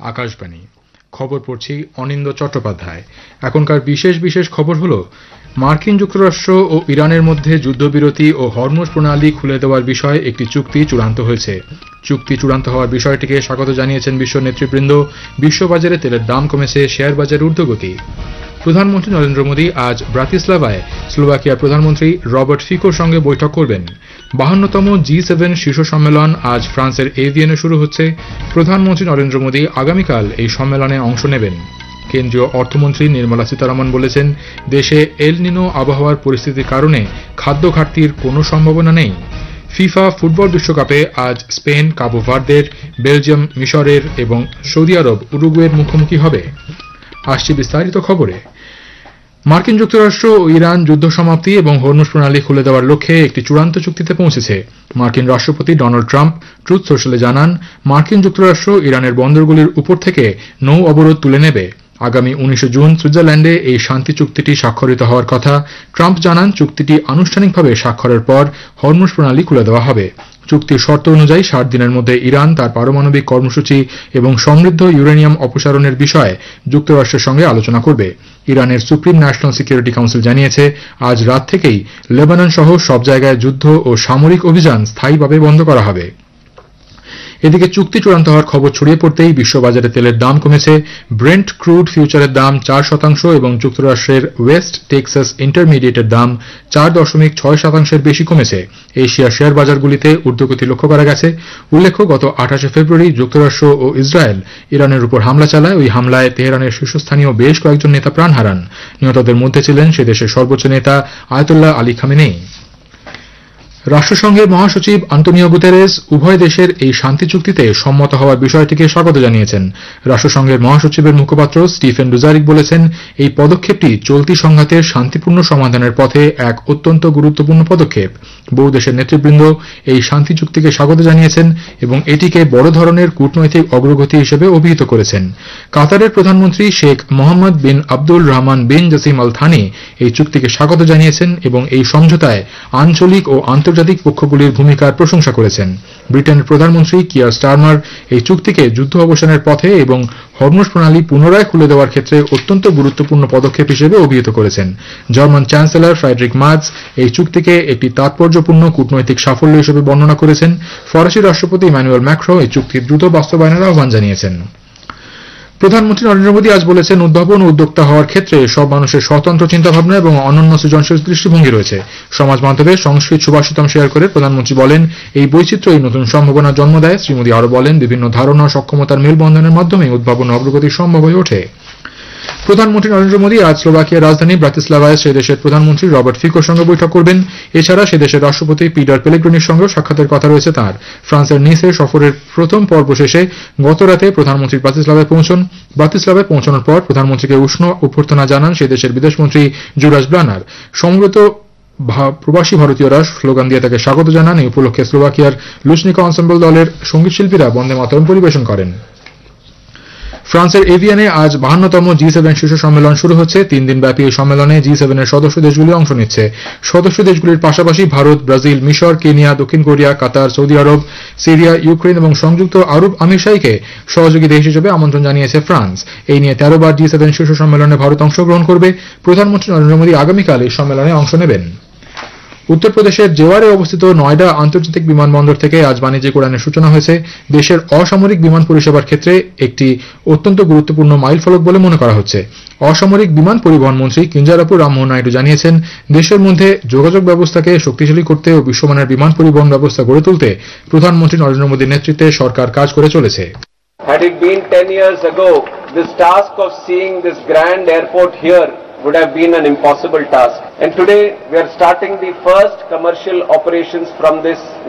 আকাশবাণী। খবর পড়ছি অনিন্দ চট্টোপাধ্যায়। এখনকার বিশেষ খবর হলো, মার্কিন যুক্তরাষ্ট্র ও ইরানের মধ্যে যুদ্ধবিরতি ও হরমুজ প্রণালী খুলে দেওয়ার বিষয়ে একটি চুক্তি চূড়ান্ত হয়েছে। চুক্তি চূড়ান্ত হওয়ার বিষয়টিকে স্বাগত জানিয়েছেন বিশ্ব নেতৃবৃন্দ। বিশ্ববাজারে তেলের দাম কমেছে, শেয়ার বাজার ঊর্ধ্বগতি। প্রধানমন্ত্রী নরেন্দ্র মোদী আজ ব্রাতিস্লাভায় স্লোভাকিয়ার প্রধানমন্ত্রী রবার্ট ফিকোর সঙ্গে বৈঠক করবেন। 52তম G7 শীর্ষ সম্মেলন আজ ফ্রান্সের এভিয়েনে শুরু হচ্ছে। প্রধানমন্ত্রী নরেন্দ্র মোদী আগামীকাল এই সম্মেলনে অংশ নেবেন। কেন্দ্রীয় অর্থমন্ত্রী নির্মলা সীতারমণ বলেছেন, দেশে এল নিনো আবহাওয়ার পরিস্থিতির কারণে খাদ্য ঘাটতির কোনো সম্ভাবনা নেই। ফিফা ফুটবল বিশ্বকাপে আজ স্পেন কাবো ভার্দের, বেলজিয়াম মিশরের এবং সৌদি আরব উরুগুয়ের মুখোমুখি হবে। আসছে বিস্তারিত খবরে। মার্কিন যুক্তরাষ্ট্র ও ইরান যুদ্ধ সমাপ্তি এবং হরমুজ প্রণালী খুলে দেওয়ার লক্ষ্যে একটি চূড়ান্ত চুক্তিতে পৌঁছেছে। মার্কিন রাষ্ট্রপতি ডোনাল্ড ট্রাম্প ট্রুথ সোশ্যালে জানান, মার্কিন যুক্তরাষ্ট্র ইরানের বন্দরগুলির উপর থেকে নৌ অবরোধ তুলে নেবে। আগামী 19 জুন সুইজারল্যান্ডে এই শান্তি চুক্তিটি স্বাক্ষরিত হওয়ার কথা। ট্রাম্প জানান, চুক্তিটি আনুষ্ঠানিকভাবে স্বাক্ষরের পর হরমুজ প্রণালী খুলে দেওয়া হবে। চুক্তির শর্ত অনুযায়ী 60 দিনের মধ্যে ইরান তার পারমাণবিক কর্মসূচি এবং সমৃদ্ধ ইউরেনিয়াম অপসারণের বিষয়ে যুক্তরাষ্ট্রের সঙ্গে আলোচনা করবে। ইরানের সুপ্রিম ন্যাশনাল সিকিউরিটি কাউন্সিল জানিয়েছে, আজ রাত থেকেই লেবানন সহ সব জায়গায় যুদ্ধ ও সামরিক অভিযান স্থায়ীভাবে বন্ধ করা হবে। এদিকে চুক্তি চূড়ান্ত হওয়ার খবর ছড়িয়ে পড়তেই বিশ্ববাজারে তেলের দাম কমেছে। ব্রেন্ট ক্রুড ফিউচারের দাম 4% এবং যুক্তরাষ্ট্রের ওয়েস্ট টেক্সাস ইন্টারমিডিয়েটের দাম 4.6% বেশি কমেছে। এশিয়ার শেয়ার বাজারগুলিতে ঊর্ধ্বগতি লক্ষ্য করা গেছে। উল্লেখ্য, গত 28 ফেব্রুয়ারি যুক্তরাষ্ট্র ও ইসরায়েল ইরানের উপর হামলা চালায়। ওই হামলায় তেহরানের শীর্ষস্থানীয় বেশ কয়েকজন নেতা প্রাণ হারান। নিহতদের মধ্যে ছিলেন সে দেশের সর্বোচ্চ নেতা আয়াতুল্লাহ আলী খামেনেই। রাষ্ট্রসংঘের মহাসচিব আন্তোনিও গুতেরেস উভয় দেশের এই শান্তি চুক্তিতে সম্মত হওয়ার বিষয়টিকে স্বাগত জানিয়েছেন। রাষ্ট্রসংঘের মহাসচিবের মুখপাত্র স্টিফেন ডুজারিক বলেছেন, এই পদক্ষেপটি চলতি সংঘাতের শান্তিপূর্ণ সমাধানের পথে এক অত্যন্ত গুরুত্বপূর্ণ পদক্ষেপ। বহু দেশের নেতৃবৃন্দ এই শান্তি চুক্তিকে স্বাগত জানিয়েছেন এবং এটিকে বড় ধরনের কূটনৈতিক অগ্রগতি হিসেবে অভিহিত করেছেন। কাতারের প্রধানমন্ত্রী শেখ মোহাম্মদ বিন আব্দুল রহমান বিন জাসিম আল থানি এই চুক্তিকে স্বাগত জানিয়েছেন এবং এই সমঝোতায় আঞ্চলিক ও আন্তর্জাতিক পক্ষগুলির ভূমিকার প্রশংসা করেছেন। ব্রিটেনের প্রধানমন্ত্রী কিয়ার স্টারমার এই চুক্তিকে যুদ্ধ অবসানের পথে এবং হরমুজ প্রণালী পুনরায় খুলে দেওয়ার ক্ষেত্রে অত্যন্ত গুরুত্বপূর্ণ পদক্ষেপ হিসেবে অভিহিত করেছেন। জার্মান চ্যান্সেলর ফ্রাইডরিক মার্জ এই চুক্তিকে একটি তাৎপর্যপূর্ণ কূটনৈতিক সাফল্য হিসেবে বর্ণনা করেছেন। ফরাসি রাষ্ট্রপতি ইমানুয়েল ম্যাক্রো এই চুক্তির দ্রুত বাস্তবায়নের আহ্বান জানিয়েছেন। প্রধানমন্ত্রী নরেন্দ্র মোদী আজ বলেছেন, উদ্ভাবন ও উদ্যোক্তা হওয়ার ক্ষেত্রে সব মানুষের স্বতন্ত্র চিন্তাভাবনা এবং অনন্য সৃজনশীল দৃষ্টিভঙ্গি রয়েছে। সমাজ মাধ্যমে সংস্কৃত সুভাষিতম শেয়ার করে প্রধানমন্ত্রী বলেন, এই বৈচিত্র্য এই নতুন সম্ভাবনার জন্ম দেয়। শ্রী মোদী আরো বলেন, বিভিন্ন ধারণা ও সক্ষমতার মেলবন্ধনের মাধ্যমে উদ্ভাবন ও অগ্রগতি সম্ভব হয়ে ওঠে। প্রধানমন্ত্রী নরেন্দ্র মোদী আজ স্লোভাকিয়ার রাজধানী ব্রাতিস্লাভায় সে দেশের প্রধানমন্ত্রী রবার্ট ফিকোর সঙ্গে বৈঠক করবেন। এছাড়া সে দেশের রাষ্ট্রপতি পিটার পেলেগ্রিনির সঙ্গেও সাক্ষাতের কথা রয়েছে তাঁর। ফ্রান্সের নিসে সফরের প্রথম পর্ব শেষে গতরাতে প্রধানমন্ত্রী ব্রাতিস্লাভায় পৌঁছন। ব্রাতিস্লাভায় পৌঁছানোর পর প্রধানমন্ত্রীকে উষ্ণ অভ্যর্থনা জানান সে দেশের বিদেশমন্ত্রী জুরাস ব্লানার। সমবেত প্রবাসী ভারতীয়রা স্লোগান দিয়ে তাকে স্বাগত জানান। এই উপলক্ষে স্লোভাকিয়ার লুচনিকা অনসেম্বল দলের সঙ্গীত শিল্পীরা বন্দে মাতরম পরিবেশন করেন। ফ্রান্সের এভিয়ানে আজ 52তম G7 শীর্ষ সম্মেলন শুরু হচ্ছে। 3 দিনব্যাপী এই সম্মেলনে G7 এর সদস্য দেশগুলি অংশ নিচ্ছে। সদস্য দেশগুলির পাশাপাশি ভারত, ব্রাজিল, মিশর, কেনিয়া, দক্ষিণ কোরিয়া, কাতার, সৌদি আরব, সিরিয়া, ইউক্রেন এবং সংযুক্ত আরব আমিরশাহীকে সহযোগী দেশ হিসেবে আমন্ত্রণ জানিয়েছে ফ্রান্স। এই নিয়ে 13 বার G7 শীর্ষ সম্মেলনে ভারত অংশগ্রহণ করবে। প্রধানমন্ত্রী নরেন্দ্র মোদী আগামীকাল এই সম্মেলনে অংশ নেবেন। উত্তরপ্রদেশের জেওয়ারে অবস্থিত নয়ডা আন্তর্জাতিক বিমানবন্দর থেকে আজ বাণিজ্যিক উড়ানের সূচনা হয়েছে। দেশের অসামরিক বিমান পরিষেবার ক্ষেত্রে একটি অত্যন্ত গুরুত্বপূর্ণ মাইলফলক বলে মনে করা হচ্ছে। অসামরিক বিমান পরিবহন মন্ত্রী কিঞ্জারাপু রামমোহন নাইডু জানিয়েছেন, দেশের মধ্যে যোগাযোগ ব্যবস্থাকে শক্তিশালী করতে ও বিশ্বমানের বিমান পরিবহন ব্যবস্থা গড়ে তুলতে প্রধানমন্ত্রী নরেন্দ্র মোদীর নেতৃত্বে সরকার কাজ করে চলেছে। Had it been 10 years ago, this task of seeing this grand airport here would have been an impossible task. And today we are starting the first commercial operations from this